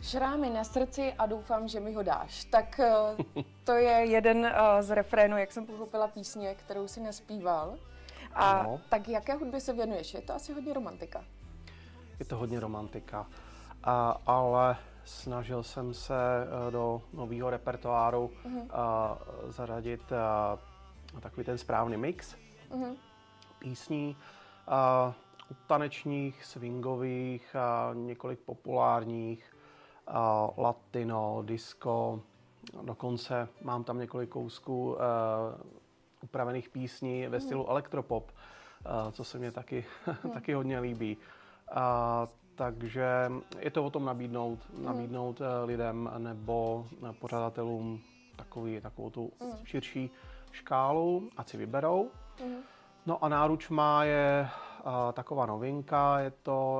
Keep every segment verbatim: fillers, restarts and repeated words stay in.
Šrámy na srdci a doufám, že mi ho dáš. Tak to je jeden z refrénů, jak jsem pochopila písně, kterou si naspíval. A no. Tak jaké hudbě se věnuješ? Je to asi hodně romantika. Je to hodně romantika, a, ale snažil jsem se do nového repertoáru uh-huh. a, zaradit a, takový ten správný mix uh-huh. písní. A, tanečních, swingových, a několik populárních, a, latino, disco, dokonce mám tam několik kousků a, upravených písní ve stylu elektropop, a, co se mě taky, hmm. taky hodně líbí. A, takže je to o tom nabídnout, nabídnout hmm. lidem nebo pořadatelům takový, takovou tu hmm. širší škálu, ať si vyberou. Hmm. No a náručma je uh, taková novinka, je to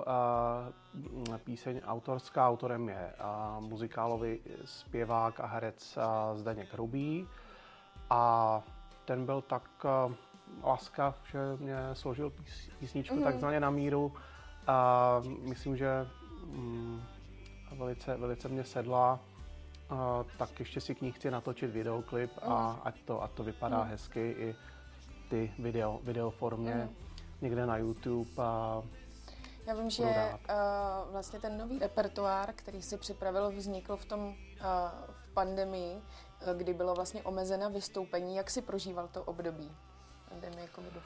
uh, píseň autorská, autorem je uh, muzikálový zpěvák a herec uh, Zdeněk Hrubý. A ten byl tak uh, laskav, že mě složil pís, písničku mm-hmm. takzvaně na míru. A myslím, že um, velice, velice mě sedla. Uh, tak ještě si k ní chci natočit videoklip mm. a ať to, ať to vypadá mm. hezky i ty video, video formě mm. někde na YouTube. A já vím, že uh, vlastně ten nový repertoár, který si připravil, vznikl v tom uh, v pandemii, uh, kdy bylo vlastně omezena vystoupení. Jak si prožíval to období pandemie covidu?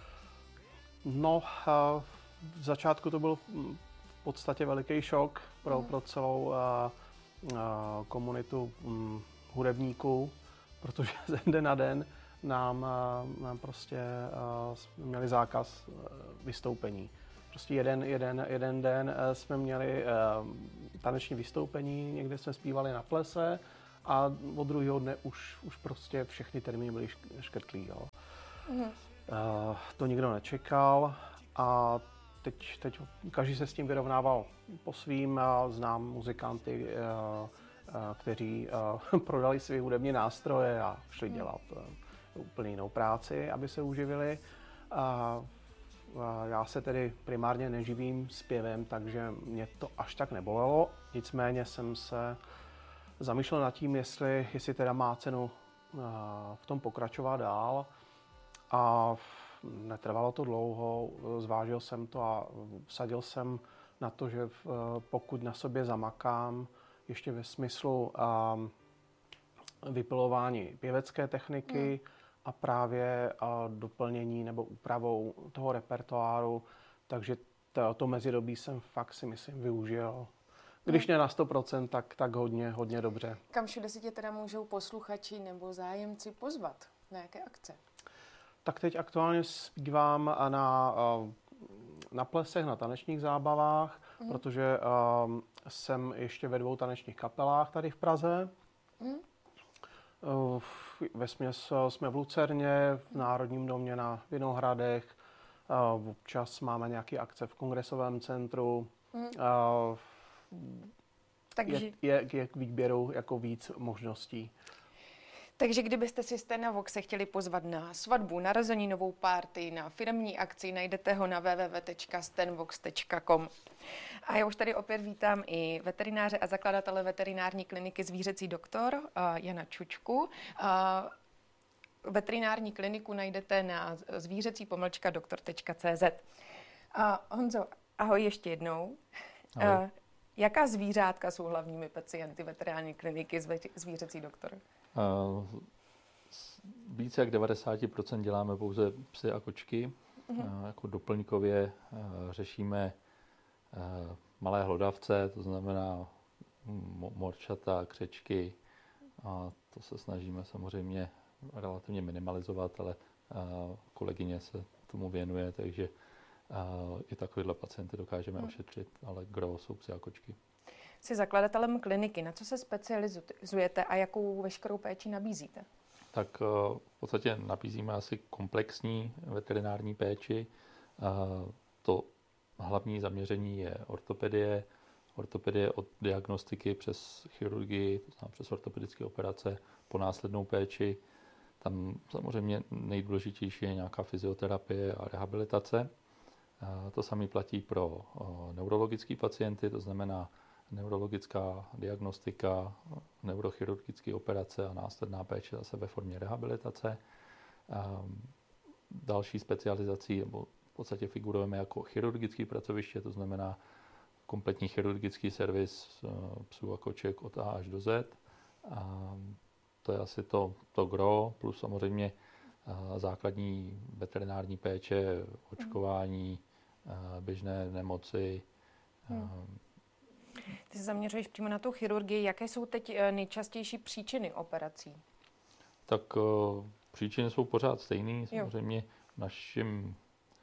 No, uh, v začátku to byl v podstatě veliký šok pro, mm. pro celou uh, uh, komunitu um, hudebníků, protože ze den na den nám, nám prostě uh, měli zákaz uh, vystoupení. Prostě jeden, jeden, jeden den jsme měli uh, taneční vystoupení, někde jsme zpívali na plese a od druhého dne už, už prostě všechny termíny byly škrtlí. Jo. Mm. Uh, to nikdo nečekal a teď, teď každý se s tím vyrovnával po svým. Uh, znám muzikanty, uh, uh, kteří uh, prodali své hudební nástroje a šli mm. dělat uh, úplně jinou práci, aby se uživili. A já se tedy primárně neživím zpěvem, takže mě to až tak nebolelo. Nicméně jsem se zamýšlel nad tím, jestli, jestli teda má cenu v tom pokračovat dál. A netrvalo to dlouho, zvážil jsem to a vsadil jsem na to, že pokud na sobě zamakám, ještě ve smyslu vypilování pěvecké techniky, hmm. a právě a doplnění nebo úpravou toho repertoáru, takže to, to mezidobí jsem fakt si myslím využil. Když ne na sto procent, tak, tak hodně, hodně dobře. Kam všude si tě teda můžou posluchači nebo zájemci pozvat? Na jaké akce? Tak teď aktuálně zpívám na, na plesech, na tanečních zábavách, mm. protože um, jsem ještě ve dvou tanečních kapelách tady v Praze. Mm. Vesměs jsme v Lucerně, v Národním domě na Vinohradech, občas máme nějaké akce v Kongresovém centru. Mm. Takže... Je, je, je k výběru jako víc možností. Takže kdybyste si Stenvoxe chtěli pozvat na svatbu, narozeninovou party, na firemní akci, najdete ho na w w w tečka stenvox tečka com. A já už tady opět vítám i veterináře a zakladatele veterinární kliniky Zvířecí doktor Jana Čučku. Veterinární kliniku najdete na zvířecí pomlčka doktor tečka cé zet. Honzo, ahoj ještě jednou. Ahoj. Jaká zvířátka jsou hlavními pacienty veterinární kliniky Zvířecí doktor? Uh, více jak devadesát procent děláme pouze psy a kočky. Uh-huh. Uh, jako doplňkově uh, řešíme uh, malé hlodavce, to znamená mo- morčata, křečky. A to se snažíme samozřejmě relativně minimalizovat, ale uh, kolegyně se tomu věnuje, takže uh, i takovéhle pacienty dokážeme uh-huh. ošetřit, ale gro jsou psy a kočky. Jsi zakladatelem kliniky. Na co se specializujete a jakou veškerou péči nabízíte? Tak v podstatě nabízíme asi komplexní veterinární péči. To hlavní zaměření je ortopedie. Ortopedie od diagnostiky přes chirurgii, to znamená přes ortopedické operace, po následnou péči. Tam samozřejmě nejdůležitější je nějaká fyzioterapie a rehabilitace. To samé platí pro neurologické pacienty, to znamená neurologická diagnostika, neurochirurgické operace a následná péče zase ve formě rehabilitace. Další specializací, nebo v podstatě figurujeme jako chirurgické pracoviště, to znamená kompletní chirurgický servis psů a koček od A až do Z. A to je asi to, to gro, plus samozřejmě základní veterinární péče, očkování, běžné nemoci. Hmm. Ty se zaměřuješ přímo na tu chirurgii. Jaké jsou teď nejčastější příčiny operací? Tak uh, příčiny jsou pořád stejné. Samozřejmě naším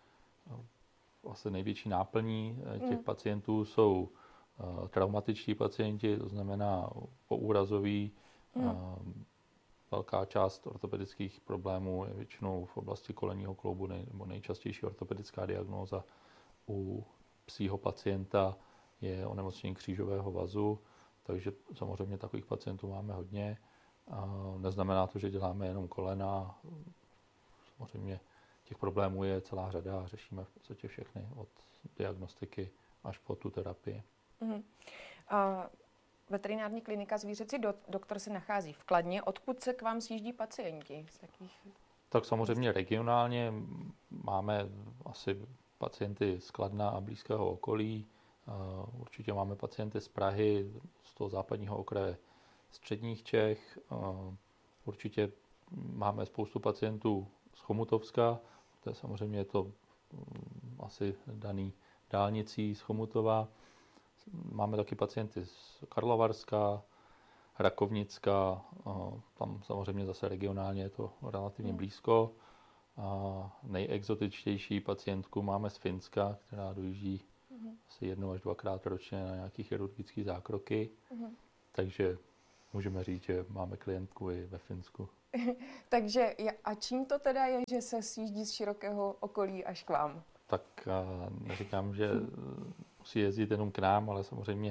uh, asi největší náplní těch hmm. pacientů jsou uh, traumatičtí pacienti, to znamená poúrazoví. Hmm. Uh, velká část ortopedických problémů je většinou v oblasti kolenního kloubu, nej, nebo nejčastější ortopedická diagnóza u psího pacienta je onemocnění křížového vazu, takže samozřejmě takových pacientů máme hodně. A neznamená to, že děláme jenom kolena. Samozřejmě těch problémů je celá řada a řešíme v podstatě všechny, od diagnostiky až po tu terapii. Mm. A veterinární klinika Zvířecí doktor se nachází v Kladně. Odkud se k vám sjíždí pacienti? Z jakých... Tak samozřejmě regionálně máme asi pacienty z Kladna a blízkého okolí. Určitě máme pacienty z Prahy, z toho západního okraje středních Čech. Určitě máme spoustu pacientů z Chomutovska, to je samozřejmě to asi daný dálnicí z Chomutova. Máme taky pacienty z Karlovarska, Rakovnicka, tam samozřejmě zase regionálně je to relativně blízko. A nejexotičtější pacientku máme z Finska, která dojíždí uh-huh. asi jednou až dvakrát ročně na nějaké chirurgické zákroky. Uh-huh. Takže můžeme říct, že máme klientku i ve Finsku. Takže a čím to teda je, že se sjíždí z širokého okolí až k vám? Tak neříkám, že musí jezdit jenom k nám, ale samozřejmě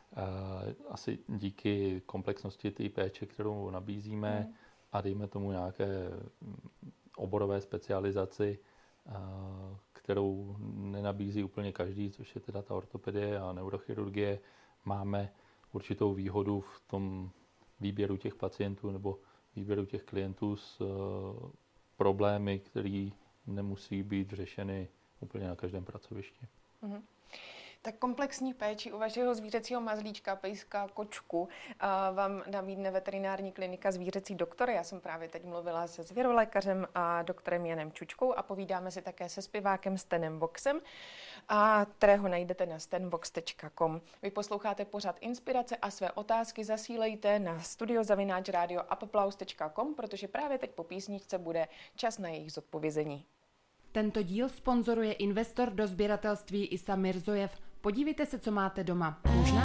asi díky komplexnosti té péče, kterou nabízíme uh-huh. a dejme tomu nějaké oborové specializaci, kterou nenabízí úplně každý, což je teda ta ortopedie a neurochirurgie. Máme určitou výhodu v tom výběru těch pacientů nebo výběru těch klientů s problémy, které nemusí být řešeny úplně na každém pracovišti. Mm-hmm. Tak komplexní péči u vašeho zvířecího mazlíčka, pejska, kočku vám nabídne veterinární klinika Zvířecí doktor. Já jsem právě teď mluvila se zvěrolékařem a doktorem Janem Čučkou a povídáme si také se zpěvákem Stanem Voxem, a kterého najdete na stanvox tečka com. Vy posloucháte pořad Inspirace a své otázky zasílejte na studio zavináč radio applaus tečka com, protože právě teď po písničce bude čas na jejich zodpovězení. Tento díl sponzoruje investor do sběratelství Isa Mirzojev. Podívejte se, co máte doma. Možná